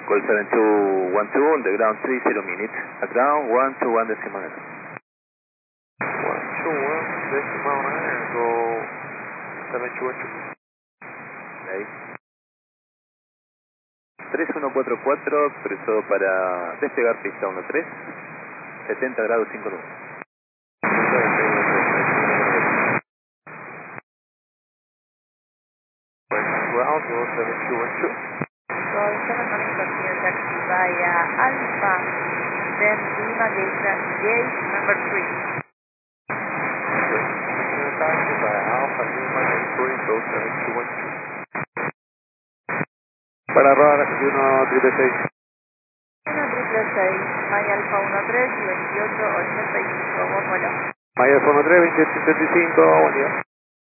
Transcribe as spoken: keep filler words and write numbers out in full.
Call seven two one two on the ground three zero minutes. At ground one two one decimal nine. one two one decimal nine, go seven two one two. Ahí. tres uno cuatro cuatro, expresó para despegar pista uno tres, setenta grados cinco nueve. Ground, go seven two one two. Call seven nine continue taxi via Alpha, then Lima gate, gate number three. Continue taxi via Alpha, Lima gate three, go seven two one two. Para rodar uno triple seis. uno triple seis, Maya Alfa uno tres y veintiocho ochenta y cinco, buen vuelo. Maya uno tres, veintiocho ochenta y cinco, buen día.